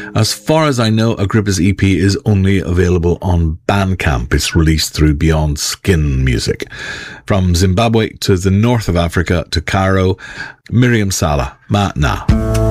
As far as I know, Agrippa's EP is only available on Bandcamp. It's released through Beyond Skin Music. From Zimbabwe to the north of Africa to Cairo, Miriam Sala, Ma Na.